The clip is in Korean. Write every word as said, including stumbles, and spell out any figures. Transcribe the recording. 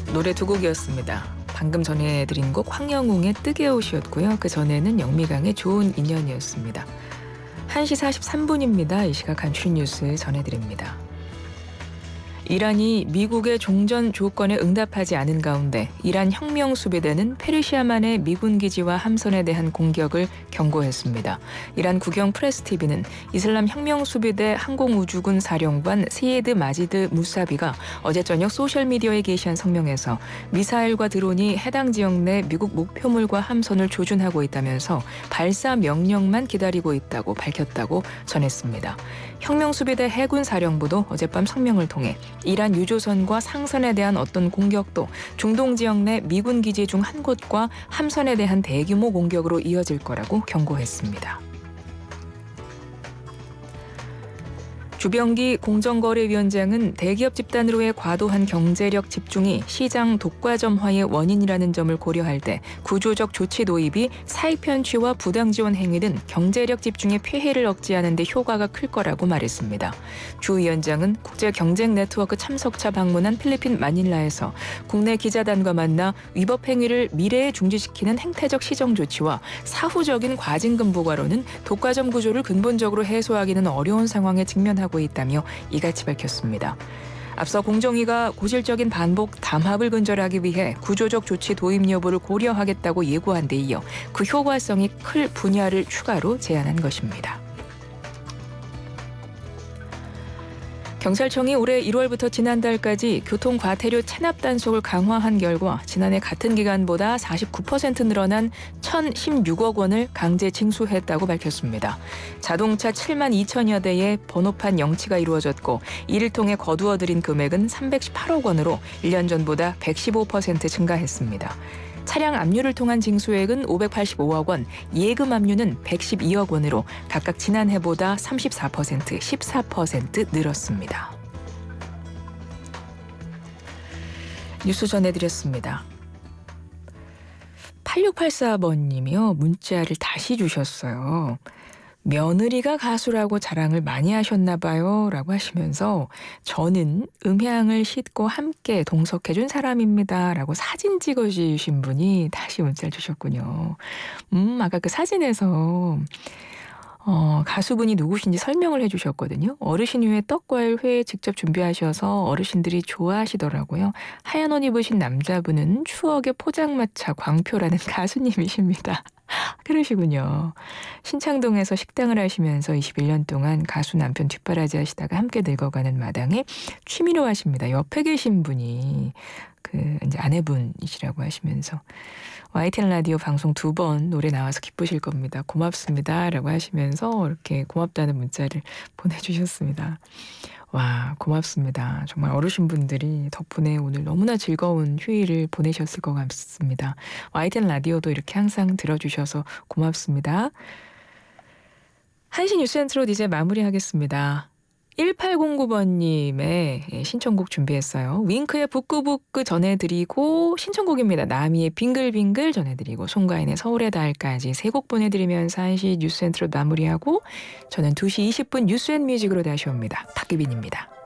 노래 두 곡이었습니다. 방금 전해드린 곡 황영웅의 뜨개 옷이었고요. 그 전에는 영미강의 좋은 인연이었습니다. 한 시 사십삼 분입니다. 이 시각 간추린 뉴스 전해드립니다. 이란이 미국의 종전 조건에 응답하지 않은 가운데 이란 혁명수비대는 페르시아만의 미군 기지와 함선에 대한 공격을 경고했습니다. 이란 국영 프레스티비는 이슬람 혁명수비대 항공우주군 사령관 세예드 마지드 무사비가 어제 저녁 소셜미디어에 게시한 성명에서 미사일과 드론이 해당 지역 내 미국 목표물과 함선을 조준하고 있다면서 발사 명령만 기다리고 있다고 밝혔다고 전했습니다. 혁명수비대 해군사령부도 어젯밤 성명을 통해 이란 유조선과 상선에 대한 어떤 공격도 중동 지역 내 미군 기지 중 한 곳과 함선에 대한 대규모 공격으로 이어질 거라고 경고했습니다. 주병기 공정거래위원장은 대기업 집단으로의 과도한 경제력 집중이 시장 독과점화의 원인이라는 점을 고려할 때 구조적 조치 도입이 사익 편취와 부당 지원 행위 등 경제력 집중의 폐해를 억제하는 데 효과가 클 거라고 말했습니다. 주 위원장은 국제경쟁 네트워크 참석차 방문한 필리핀 마닐라에서 국내 기자단과 만나 위법 행위를 미래에 중지시키는 행태적 시정 조치와 사후적인 과징금 부과로는 독과점 구조를 근본적으로 해소하기는 어려운 상황에 직면하고 있다며 이같이 밝혔습니다. 앞서 공정위가 고질적인 반복 담합을 근절하기 위해 구조적 조치 도입 여부를 고려하겠다고 예고한 데 이어 그 효과성이 클 분야를 추가로 제안한 것입니다. 경찰청이 올해 일월부터 지난달까지 교통과태료 체납 단속을 강화한 결과 지난해 같은 기간보다 사십구 퍼센트 늘어난 천십육억 원을 강제 징수했다고 밝혔습니다. 자동차 칠만 이천여 대의 번호판 영치가 이루어졌고 이를 통해 거두어들인 금액은 삼백십팔억 원으로 일 년 전보다 백십오 퍼센트 증가했습니다. 차량 압류를 통한 징수액은 오백팔십오억 원, 예금 압류는 백십이억 원으로 각각 지난해보다 삼십사 퍼센트, 십사 퍼센트 늘었습니다. 뉴스 전해드렸습니다. 팔육팔사 번님이요. 문자를 다시 주셨어요. 며느리가 가수라고 자랑을 많이 하셨나 봐요 라고 하시면서 저는 음향을 싣고 함께 동석해준 사람입니다 라고 사진 찍어주신 분이 다시 문자를 주셨군요. 음, 아까 그 사진에서 어, 가수분이 누구신지 설명을 해주셨거든요. 어르신 위에 떡과일 회 직접 준비하셔서 어르신들이 좋아하시더라고요. 하얀 옷 입으신 남자분은 추억의 포장마차 광표라는 가수님이십니다. 그러시군요. 신창동에서 식당을 하시면서 이십일 년 동안 가수 남편 뒷바라지 하시다가 함께 늙어가는 마당에 취미로 하십니다. 옆에 계신 분이 그 이제 아내분이시라고 하시면서 와이티엔 라디오 방송 두 번 노래 나와서 기쁘실 겁니다. 고맙습니다. 라고 하시면서 이렇게 고맙다는 문자를 보내주셨습니다. 와, 고맙습니다. 정말 어르신분들이 덕분에 오늘 너무나 즐거운 휴일을 보내셨을 것 같습니다. 와이티엔 라디오도 이렇게 항상 들어주셔서 고맙습니다. 한시 뉴스엔트로 이제 마무리하겠습니다. 일팔공구 번님의 신청곡 준비했어요. 윙크의 부끄부끄 전해드리고 신청곡입니다. 나미의 빙글빙글 전해드리고 송가인의 서울의 달까지 세 곡 보내드리면서 한시 뉴스엔트로 마무리하고 저는 두 시 이십 분 뉴스앤뮤직으로 다시 옵니다. 박규빈입니다.